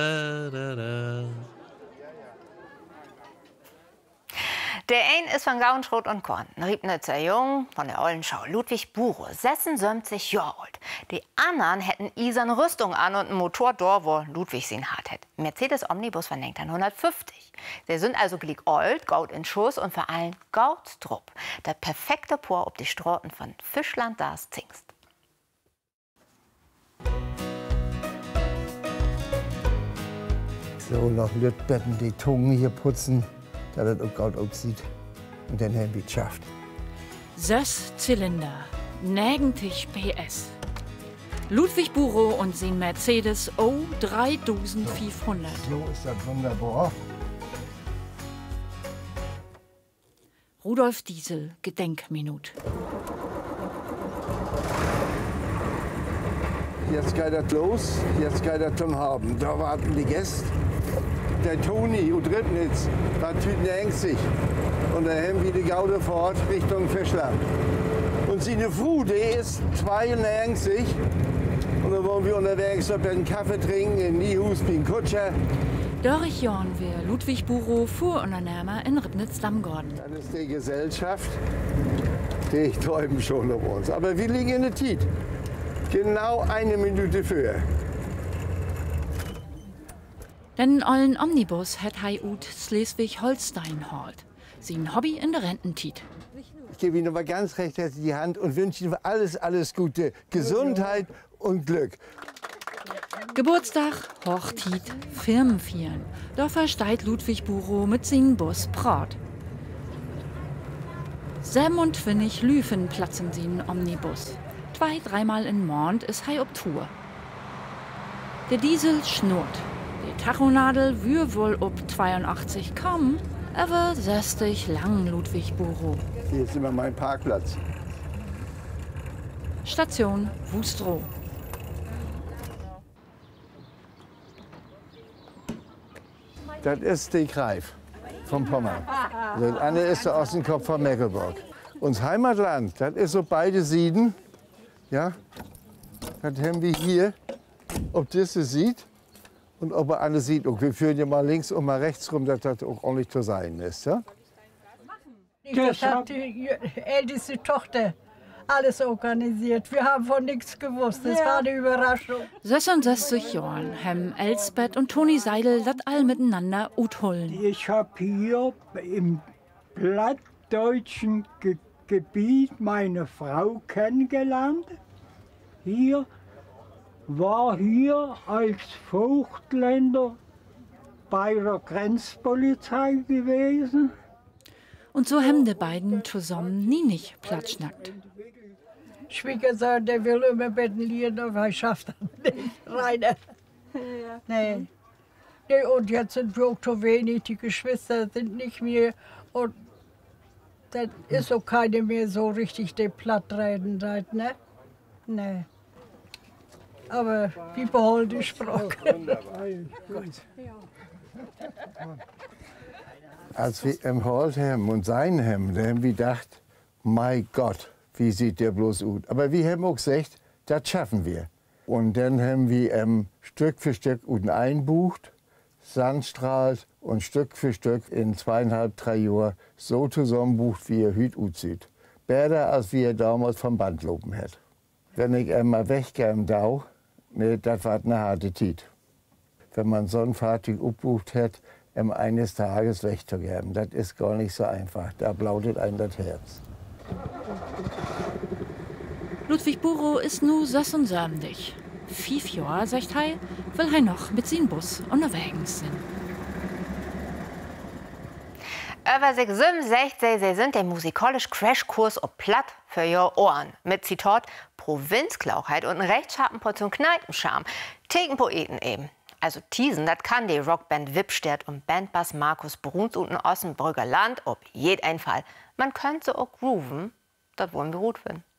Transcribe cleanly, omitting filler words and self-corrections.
Der ein ist von Gauenschrot und Korn, ein Riebnitzer Jung von der Ollenschau, Ludwig Buro, 76 Jahre alt. Die anderen hätten iserne Rüstung an und einen Motor da, wo Ludwig sie hart hätte. Mercedes Omnibus von 1950. Sie sind also gleich alt, Gaut in Schuss und vor allem Gaut Trupp. Der perfekte Por ob die Straßen von Fischland das Zingst. So, noch Lütbetten die Tungen hier putzen, dass das auch gut aussieht. Und dann haben wir es geschafft. 6 Zylinder, 90 PS. Ludwig Buro und sein Mercedes O3500. So ist das wunderbar. Rudolf Diesel, Gedenkminute. Jetzt geht das los, jetzt geht das zum Haben. Da warten die Gäste. Der Toni und Ribnitz war tütenängstig. Und dann haben wir die Gaude fort Richtung Fischland. Und seine Frau, die ist 92. Und dann wollen wir unterwegs ob einen Kaffee trinken in Niehus beim Kutscher. Durch Jahren wir Ludwig Buro Fuhrunternehmer in Ribnitz-Dammgorden. Das ist die Gesellschaft, die träumen schon um uns. Aber wir liegen in der Zeit. Genau 1 Minute früher. Den allen Omnibus hat er ut Schleswig-Holstein halt. Sein Hobby in der Rententit. Ich gebe Ihnen aber ganz recht herzlich die Hand und wünsche Ihnen alles Gute. Gesundheit und Glück. Geburtstag, Hochtit, Firmenfeiern. Da versteht Ludwig Buro mit seinem Bus Prat. 27 Lüfen platzen sie in Omnibus. 2-3 Mal im Monat ist er auf Tour. Der Diesel schnurrt. Die Tachonadel würde wohl ob 82 kommen, aber 60 lang Ludwig Buro. Hier ist immer mein Parkplatz. Station Wustrow. Das ist die Greif vom Pommern. Das andere ist der Ostenkopf von Mecklenburg. Unser Heimatland, das ist so beide Sieden. Ja, das haben wir hier, ob das sieht und ob er alles sieht. Und wir führen ja mal links und mal rechts rum, dass das auch ordentlich zu sein ist. Ja? Das hat die älteste Tochter alles organisiert. Wir haben von nichts gewusst. Das war eine Überraschung. 66 Jahren haben Elsbeth und Toni Seidel das all miteinander utholen. Ich habe hier im plattdeutschen Gebiet meine Frau kennengelernt. War hier als Vogtländer bei der Grenzpolizei gewesen. Und so haben die beiden zusammen nie nicht platschnackt. Schwiegersohn, der will immer betteln, aber ich schafft das nicht. Rainer. Nee. Nee. Und jetzt sind wir auch zu wenig, die Geschwister sind nicht mehr. Und dann ist auch keine mehr so richtig, die Plattreden seid, ne? Nee. Aber wir behalten die Sprache. Als wir im Holt haben und sein haben, da haben wir gedacht, mein Gott, wie sieht der bloß aus. Aber wir haben auch gesagt, das schaffen wir. Und dann haben wir Stück für Stück unten einbucht, Sandstrahlt und Stück für Stück in 2,5-3 Jahren so zusammenbucht, wie er heute aussieht. Besser, als wie er damals vom Band loben hat. Wenn ich einmal weggehe da, nee, das war eine harte Zeit. Wenn man so ein Fahrzeug abbucht hat, eines Tages wegzugeben, das ist gar nicht so einfach. Da blautet einem das Herz. Ludwig Buro ist nu 76. 5 Jahre, sagt er, will er noch mit seinem Bus unterwegs sein. Über 67 sie sind der musikalische Crashkurs ob platt für ihr Ohren. Mit Zitat Provinzklauchheit und rechtschaffen Portion Kneipenscham. Thekenpoeten eben. Also Thiesen, das kann die Rockband Wippstert und Bandbass Markus Bruns und Ossenbrügger Land ob jeden Fall. Man könnte auch grooven, das wollen wir gut finden.